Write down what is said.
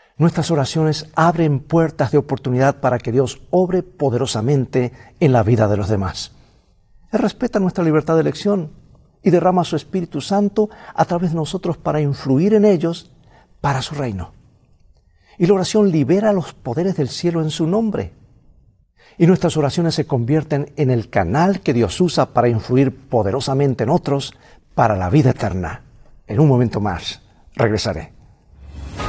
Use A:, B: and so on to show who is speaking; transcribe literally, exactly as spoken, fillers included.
A: Nuestras oraciones abren puertas de oportunidad para que Dios obre poderosamente en la vida de los demás. Él respeta nuestra libertad de elección y derrama su Espíritu Santo a través de nosotros para influir en ellos para su reino. Y la oración libera los poderes del cielo en su nombre. Y nuestras oraciones se convierten en el canal que Dios usa para influir poderosamente en otros para la vida eterna. En un momento más regresaré.